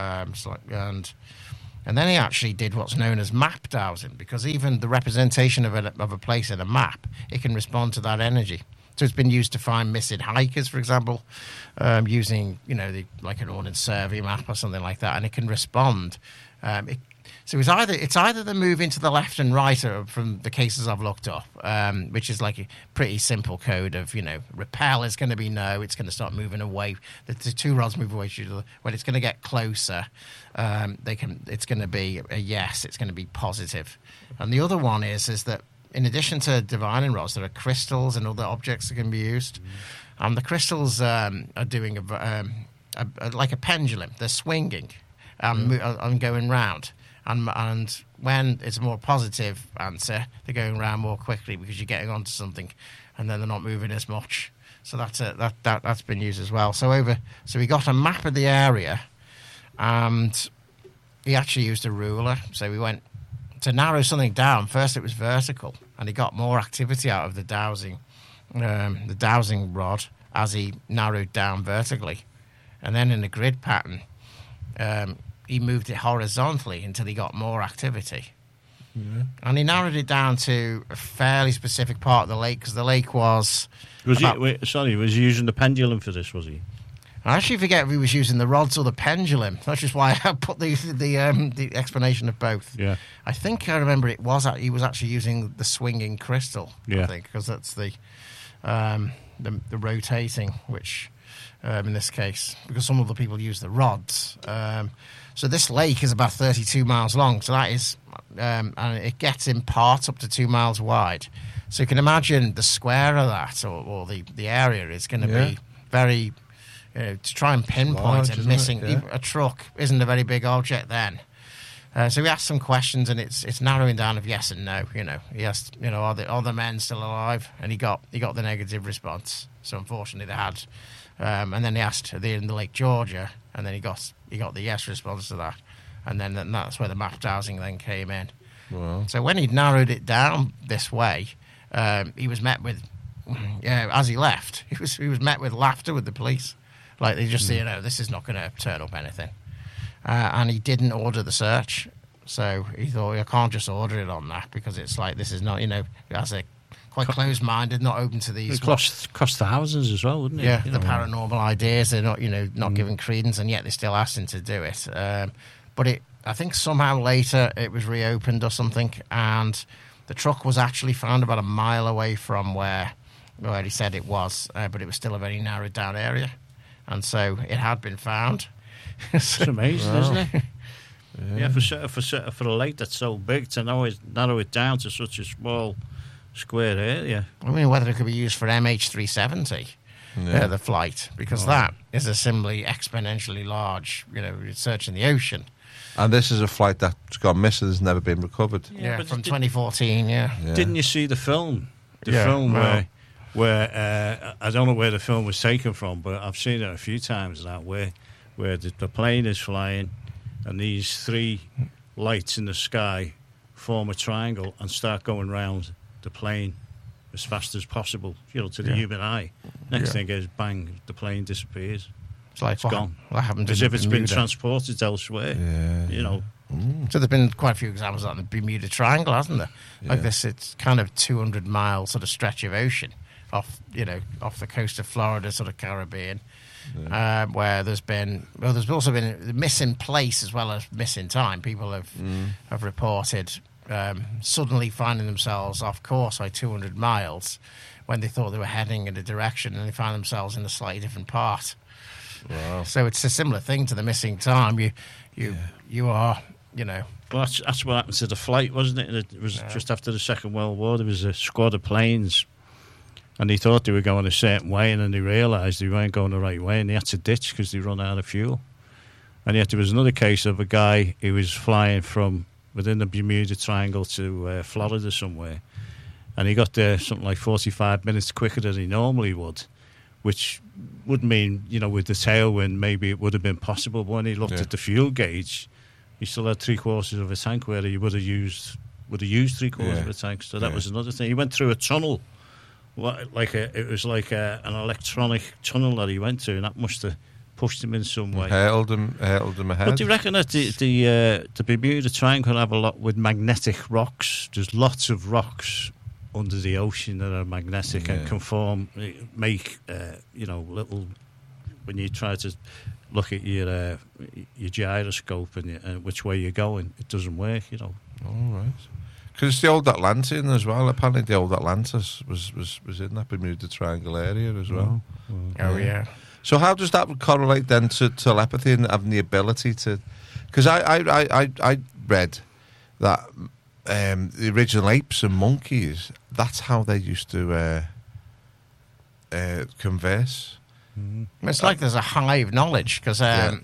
and then he actually did what's known as map dowsing, because even the representation of a place in a map, it can respond to that energy. So it's been used to find missing hikers, for example, using like an ordnance survey map or something like that, and it can respond. So it's either the move into the left and right from the cases I've looked up, which is like a pretty simple code of, repel is going to be no, it's going to start moving away. The two rods move away from each other. When it's going to get closer, it's going to be a yes, it's going to be positive. And the other one is that in addition to divining rods, there are crystals and other objects that can be used. And the crystals are doing like a pendulum. They're swinging and going round. And when it's a more positive answer, they're going around more quickly because you're getting onto something, and then they're not moving as much. So that's been used as well. So he got a map of the area, and he actually used a ruler. So we went to narrow something down. First, it was vertical, and he got more activity out of the dowsing rod as he narrowed down vertically, and then in a grid pattern. He moved it horizontally until he got more activity. Yeah. And he narrowed it down to a fairly specific part of the lake, because the lake was... was he using the pendulum for this, was he? I actually forget if he was using the rods or the pendulum. That's just why I put the explanation of both. Yeah. I think I remember he was actually using the swinging crystal, I think, because that's the rotating, which... in this case, because some other people use the rods. So this lake is about 32 miles long. So that is, and it gets in part up to 2 miles wide. So you can imagine the square of that, or the area is going to be very, to try and pinpoint and missing. A truck isn't a very big object then. So we asked some questions, and it's narrowing down of yes and no. He asked, are the men still alive? And he got the negative response. So unfortunately, they had. And then he asked, are they in the Lake Georgia? And then he got the yes response to that. And then that's where the map dowsing then came in. Wow. So when he'd narrowed it down this way, he was met with, as he left, he was met with laughter with the police. Like, they just say, this is not going to turn up anything. And he didn't order the search. So he thought, I can't just order it on that, because it's like, this is not, as a quite closed-minded, not open to these. It cost thousands as well, wouldn't it? Yeah, the paranormal ideas, they're not giving credence, and yet they still asked him to do it. But I think somehow later it was reopened or something, and the truck was actually found about a mile away from where he said it was, but it was still a very narrowed down area, and so it had been found. It's amazing, isn't it? Yeah, for a lake that's so big, to narrow it down to such a small square area. I mean, whether it could be used for MH370, the flight, because that is a similarly exponentially large, research in the ocean. And this is a flight that's gone missing, has never been recovered. Yeah, from 2014, yeah. Didn't you see the film? The film where I don't know where the film was taken from, but I've seen it a few times now, where the plane is flying and these three lights in the sky form a triangle and start going round the plane as fast as possible, to the human eye. Next thing is, bang, the plane disappears. It's gone. What happened as if it's been transported elsewhere. So there's been quite a few examples on the Bermuda Triangle, hasn't there? Like this, it's kind of 200-mile sort of stretch of ocean off the coast of Florida, sort of Caribbean, where there's also been missing place as well as missing time. People have reported suddenly finding themselves off course by 200 miles when they thought they were heading in a direction, and they found themselves in a slightly different part. Wow. So it's a similar thing to the missing time. You are. Well, that's what happened to the flight, wasn't it? It was just after the Second World War. There was a squad of planes, and they thought they were going a certain way, and then they realised they weren't going the right way, and they had to ditch because they run out of fuel. And yet there was another case of a guy who was flying from within the Bermuda Triangle to Florida somewhere, and he got there something like 45 minutes quicker than he normally would, which would mean, with the tailwind, maybe it would have been possible. But when he looked at the fuel gauge, he still had 3/4 of a tank where he would have used 3/4 of a tank. So that was another thing. He went through a tunnel, it was like an electronic tunnel that he went to, and that must have pushed him in some way. Hurled him ahead. But do you reckon that the Bermuda Triangle have a lot with magnetic rocks? There's lots of rocks under the ocean that are magnetic and can make little. When you try to look at your gyroscope and which way you're going, it doesn't work. All right. Because it's the old Atlantean as well. Apparently, the old Atlantis was in that Bermuda Triangle area as well. Oh yeah. So how does that correlate then to telepathy and having the ability to? Because I read that the original apes and monkeys, that's how they used to converse. It's like there's a hive knowledge because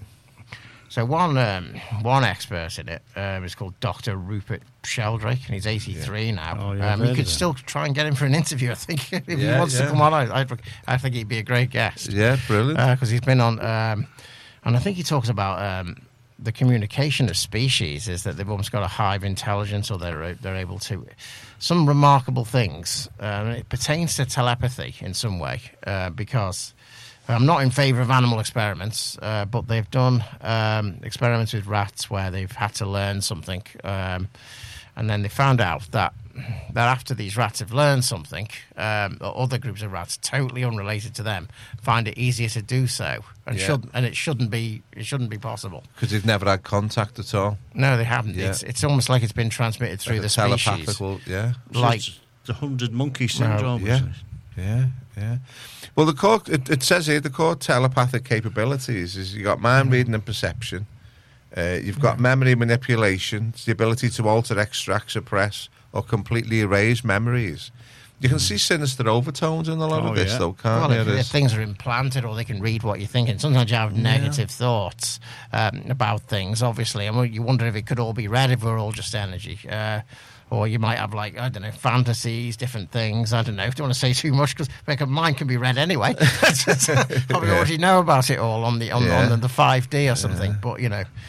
so one expert in it is called Dr. Rupert Sheldrake, and he's 83 now. Oh, yeah, you could still try and get him for an interview, I think, if he wants to come on. I think he'd be a great guest. Yeah, brilliant. Because he's been on, and I think he talks about the communication of species is that they've almost got a hive intelligence, or they're able to some remarkable things. It pertains to telepathy in some way because. I'm not in favour of animal experiments, but they've done experiments with rats where they've had to learn something, and then they found out that after these rats have learned something, other groups of rats totally unrelated to them find it easier to do so, and it shouldn't be possible because they've never had contact at all. No, they haven't. Yeah. It's almost like it's been transmitted through the species. Telepathical, like the 100 monkey syndrome. Yeah. Well, it says here the core telepathic capabilities is you got mind reading and perception. You've got memory manipulation, it's the ability to alter, extract, suppress, or completely erase memories. You can see sinister overtones in a lot of this, though, can't you? If things are implanted, or they can read what you're thinking. Sometimes you have negative thoughts about things, obviously, and you wonder if it could all be read, if we're all just energy. Or you might have, fantasies, different things. I don't know. Don't want to say too much because mine can be read anyway. Probably already know about it all on the 5D or something. But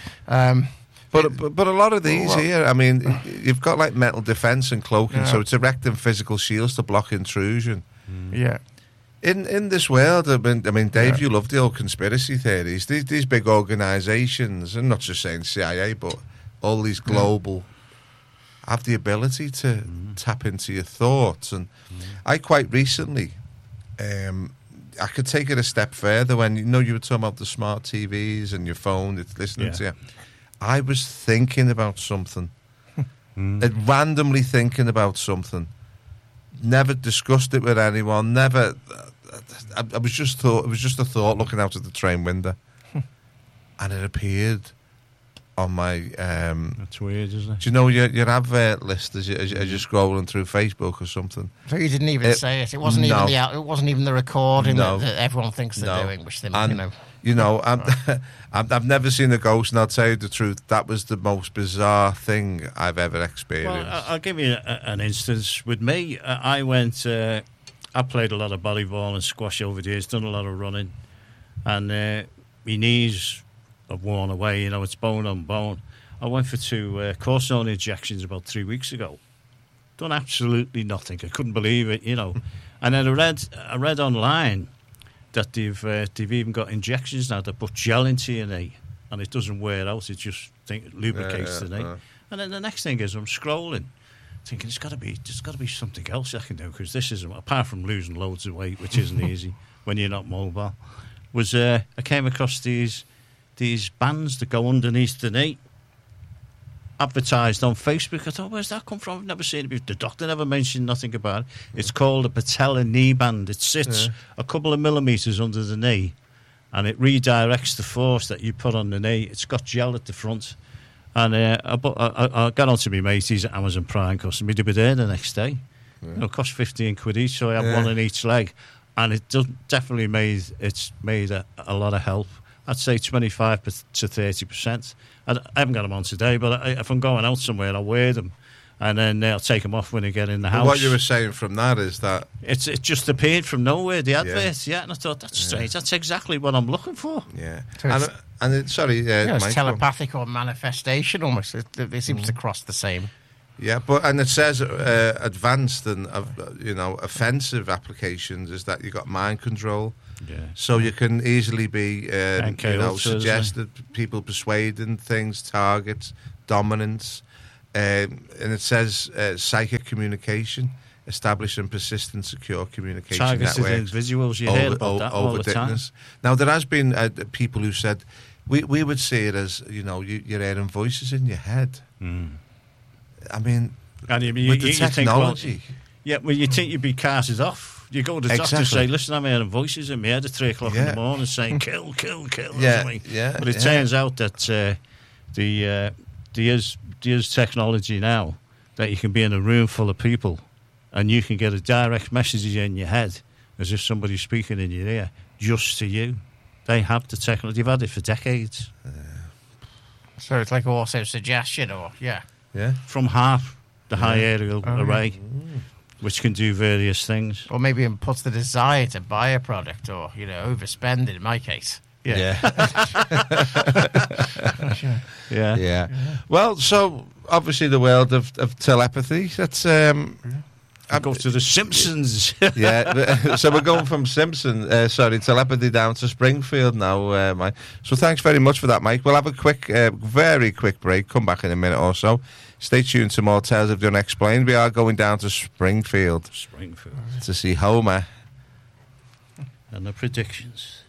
But a lot of these here, I mean, you've got like metal defence and cloaking, so it's erecting physical shields to block intrusion. Yeah. In this world, I mean, Dave, you love the old conspiracy theories. These big organisations, and not just saying CIA, but all these global. Have the ability to tap into your thoughts. And I quite recently, I could take it a step further when, you were talking about the smart TVs and your phone, it's listening to you. I was thinking about something, randomly thinking about something. Never discussed it with anyone, never, it was just a thought looking out of the train window. And it appeared on my that's weird, isn't it? Do you know your advert list as you're scrolling through Facebook or something? So you didn't even say it. It wasn't even the recording that everyone thinks they're doing, which they I've never seen a ghost, and I'll tell you the truth, that was the most bizarre thing I've ever experienced. Well, I'll give you an instance. With me, I went. I played a lot of volleyball and squash over the years, done a lot of running, and my knees have worn away, it's bone on bone. I went for 2 cortisone injections about 3 weeks ago. Done absolutely nothing. I couldn't believe it, And then I read online that they've even got injections now that put gel into your knee, and it doesn't wear out. It just lubricates the knee. And then the next thing is I'm scrolling, thinking there's got to be something else I can do, because this isn't, apart from losing loads of weight, which isn't easy when you're not mobile. I came across these bands that go underneath the knee, advertised on Facebook. I thought, where's that come from? I've never seen it before. The doctor never mentioned nothing about it. It's called a patella knee band. It sits a couple of millimetres under the knee, and it redirects the force that you put on the knee. It's got gel at the front. And I got on to my mate, he's at Amazon Prime customer. He'd be there the next day. It cost 15 quid each, so I have one on each leg. And it definitely made a lot of help. I'd say 25 to 30%. I haven't got them on today, but if I'm going out somewhere, I'll wear them. and then they'll take them off when they get in the But house. what you were saying from that is that It just appeared from nowhere, the advert, and I thought, that's strange. That's exactly what I'm looking for. So it's- sorry, it's Mike, telepathic or manifestation almost. It seems to cross the same. Yeah, and it says advanced and offensive applications is that you got mind control. Yeah. So you can easily be suggested, people persuading things, targets, dominance, and it says psychic communication, establishing persistent, secure communication Targeted networks. individuals, you hear about that all the time. Now there has been people who said we would see it as you're hearing voices in your head. I mean, And with the technology. You think you'd be carted off. You go to the doctor and say, listen, I'm hearing voices in my head at 3 o'clock in the morning saying, kill, kill, kill. Yeah, or something. yeah, but it turns out that there is technology now that you can be in a room full of people and you can get a direct message in your head as if somebody's speaking in your ear just to you. They have the technology. They've had it for decades. So it's like also suggestion or, yeah. From half the high aerial array, which can do various things. Or maybe it puts the desire to buy a product or, overspend it in my case. Yeah. Yeah. Well, so obviously the world of telepathy. That's go to the Simpsons. Yeah. So we're going from telepathy down to Springfield now, Mike. So thanks very much for that, Mike. We'll have a quick, very quick break. Come back in a minute or so. Stay tuned to more Tales of the Unexplained. We are going down to Springfield to see Homer and the predictions.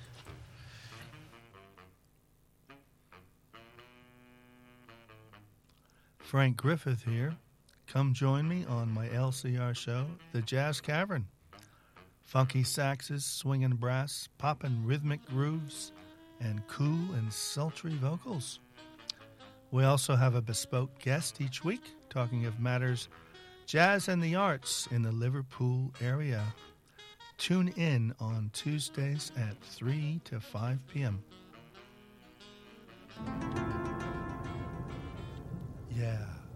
Frank Griffith here. Come join me on my LCR show, The Jazz Cavern. Funky saxes, swinging brass, popping rhythmic grooves, and cool and sultry vocals. We also have a bespoke guest each week talking of matters jazz and the arts in the Liverpool area. Tune in on Tuesdays at 3 to 5 p.m. Yeah.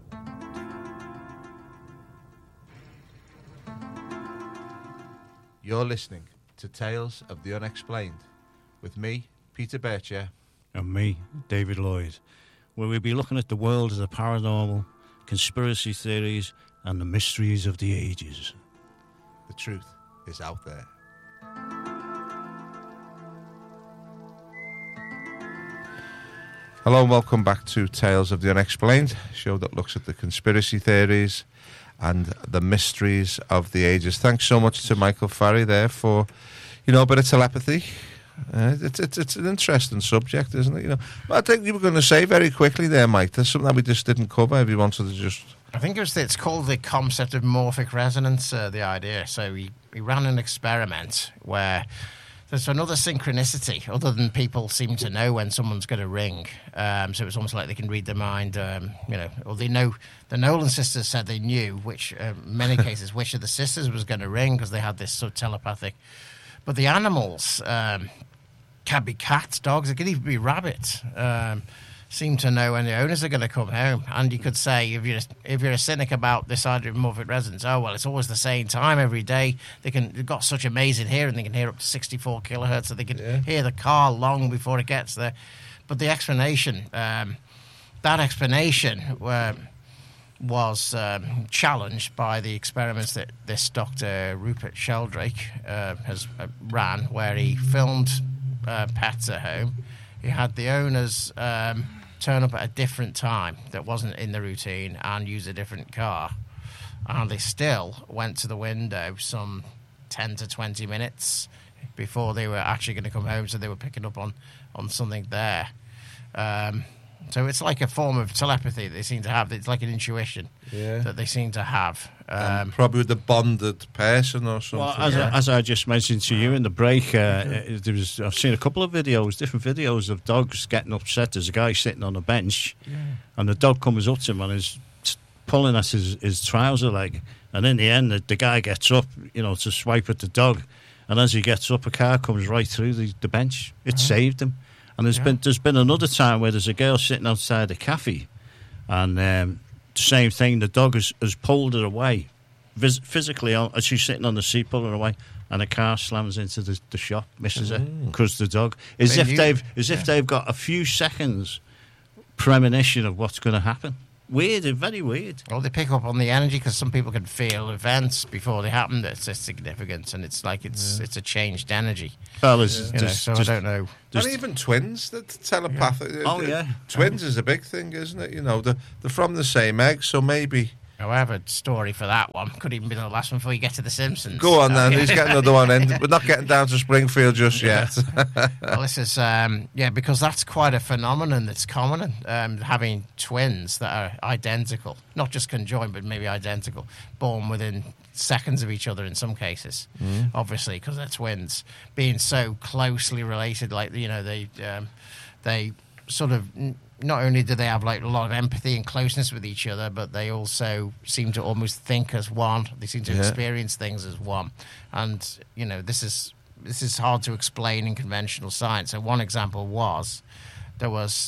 You're listening to Tales of the Unexplained with me, Peter Bircher. And me, David Lloyd, where we'll be looking at the world of the paranormal, conspiracy theories, and the mysteries of the ages. The truth is out there. Hello and welcome back to Tales of the Unexplained, a show that looks at the conspiracy theories and the mysteries of the ages. Thanks so much to Michael Farry there for, a bit of telepathy. It's an interesting subject, isn't it? But I think you were going to say very quickly there, Mike. There's something that we just didn't cover. If you wanted to just, I think it's called the concept of morphic resonance. The idea. So we ran an experiment where there's another synchronicity other than people seem to know when someone's going to ring. So it's almost like they can read their mind. Or they know. The Nolan sisters said they knew in many cases which of the sisters was going to ring because they had this sort of telepathic. But the animals can be cats, dogs, it could even be rabbits. Seem to know when the owners are going to come home. And you could say, if you're a cynic about this idea of morphic resonance, it's always the same time every day. They've got such amazing hearing, they can hear up to 64 kilohertz, so they can hear the car long before it gets there. But the explanation, was challenged by the experiments that this Dr. Rupert Sheldrake has ran, where he filmed pets at home. He had the owners turn up at a different time that wasn't in the routine and use a different car. And they still went to the window some 10 to 20 minutes before they were actually going to come home, so they were picking up on something there. So it's like a form of telepathy that they seem to have. It's like an intuition that they seem to have. probably with a bonded person or something. Well, as I just mentioned to you in the break, I've seen a couple of different videos of dogs getting upset. There's a guy sitting on a bench, and the dog comes up to him and is pulling at his trouser leg. And in the end, the guy gets up, to swipe at the dog. And as he gets up, a car comes right through the bench. It saved him. And there's been another time where there's a girl sitting outside a cafe, and the same thing. The dog has pulled her away, physically, as she's sitting on the seat, pulling her away, and a car slams into the shop, misses her, because the dog, as if they've got a few seconds premonition of what's going to happen. Weird, very weird. Well, they pick up on the energy because some people can feel events before they happen that's significant, and it's like it's a changed energy. Well, so I don't know. And even twins, the telepathic. Yeah. Oh, yeah. Twins is a big thing, isn't it? You know, they're from the same egg, so maybe. However, story for that one could even be the last one before you get to The Simpsons. Go on then, he's getting another one in. We're not getting down to Springfield just yet. Well, this is, because that's quite a phenomenon that's common, having twins that are identical, not just conjoined, but maybe identical, born within seconds of each other in some cases, obviously, because they're twins, being so closely related, like, you know, they sort of... Not only do they have like a lot of empathy and closeness with each other, but they also seem to almost think as one. They seem to experience things as one. And, you know, this is hard to explain in conventional science. So one example was there was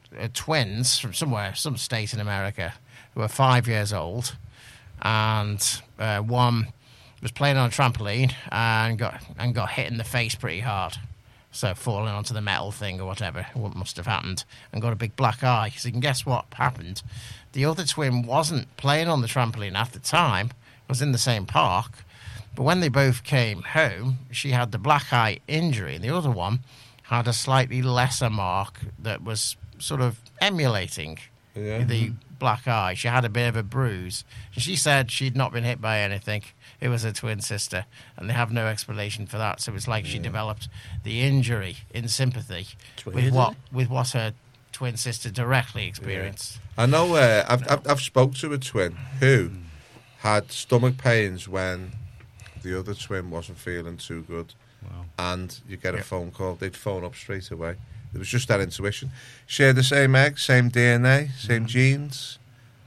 twins from some state in America, who were 5 years old, and one was playing on a trampoline and got hit in the face pretty hard. So falling onto the metal thing or whatever, what must have happened, and got a big black eye. So you can guess what happened. The other twin wasn't playing on the trampoline at the time, was in the same park, but when they both came home, she had the black eye injury, and the other one had a slightly lesser mark that was sort of emulating the black eye. She had a bit of a bruise. She said she'd not been hit by anything. It was her twin sister, and they have no explanation for that. So it's like she developed the injury in sympathy with what her twin sister directly experienced. I know. I've spoke to a twin who had stomach pains when the other twin wasn't feeling too good, and you get a phone call. They'd phone up straight away. It was just that intuition. Share the same egg, same DNA, same genes,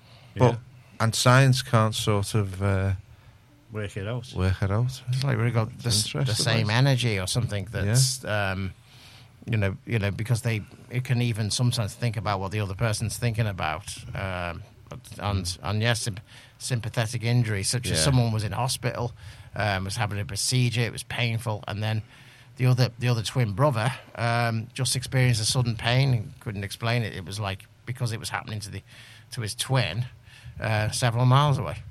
and science can't sort of. Work it out. It's like we've got the same energy or something that's, because it can even sometimes think about what the other person's thinking about. Sympathetic injury, such as someone was in hospital, was having a procedure, it was painful, and then the other twin brother just experienced a sudden pain and couldn't explain it. It was like because it was happening to his twin several miles away.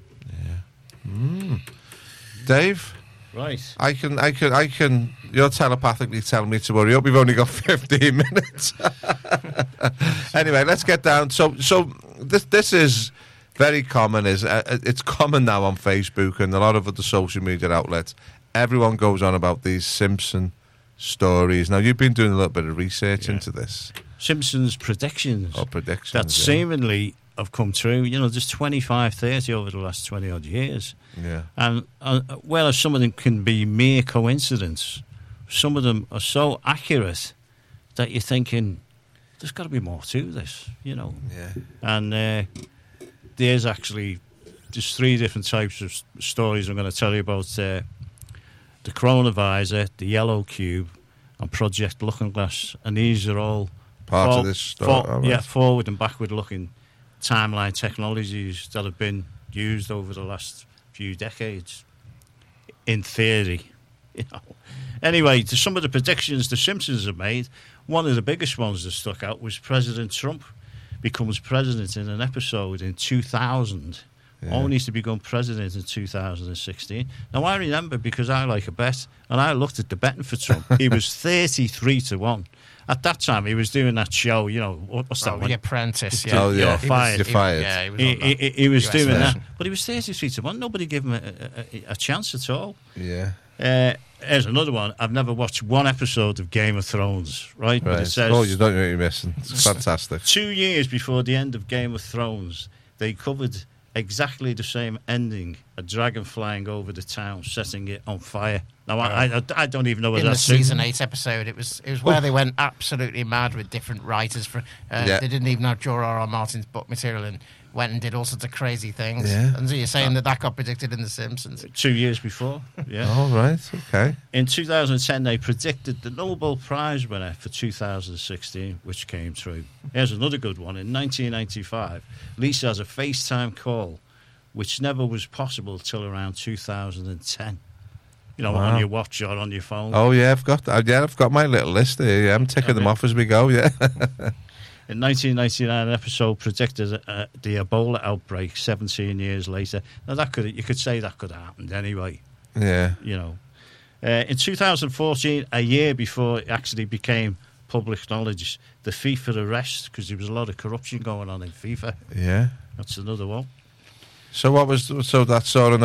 Dave, right? I can. You're telepathically telling me to hurry up. We've only got 15 minutes. Anyway, let's get down. So this is very common. It's common now on Facebook and a lot of other social media outlets. Everyone goes on about these Simpson stories. Now you've been doing a little bit of research into this. Simpsons predictions. That seemingly have come true. You know, there's 25, 30 over the last 20 odd years. Yeah. And whereas some of them can be mere coincidence, some of them are so accurate that you're thinking, there's got to be more to this, you know. Yeah. And there's 3 different types of stories I'm going to tell you about. The Chronovisor, the Yellow Cube, and Project Looking Glass. And these are all part of this story. Forward and backward looking timeline technologies that have been used over the last few decades, in theory. You know. Anyway, to some of the predictions the Simpsons have made, one of the biggest ones that stuck out was President Trump becomes president in an episode in 2000, only to become president in 2016. Now, I remember, because I like a bet, and I looked at the betting for Trump. He was 33-1. At that time, he was doing that show, you know, what's that one? The Apprentice, You're fired. You're fired. He was doing that. But he was 33-1. Nobody gave him a chance at all. Yeah. Here's another one. I've never watched one episode of Game of Thrones, right? But it says, you don't know what you're missing. It's fantastic. 2 years before the end of Game of Thrones, they covered exactly the same ending: a dragon flying over the town, setting it on fire. Now, I don't even know whether that's in the season 8 episode. It was where they went absolutely mad with different writers. They didn't even have George R.R. Martin's book material, and went and did all sorts of crazy things. Yeah. And so you're saying that got predicted in The Simpsons. 2 years before, yeah. All right, okay. In 2010, they predicted the Nobel Prize winner for 2016, which came true. Here's another good one. In 1995, Lisa has a FaceTime call, which never was possible till around 2010. You know, Wow. on your watch or on your phone. Oh yeah, I've got that. Yeah, I've got my little list here. Yeah, I'm ticking them off as we go. Yeah. In 1999, an episode predicted the Ebola outbreak 17 years later. Now, you could say that could have happened anyway. Yeah. You know. In 2014, a year before it actually became public knowledge, the FIFA arrest, because there was a lot of corruption going on in FIFA. Yeah. That's another one. So that's sort of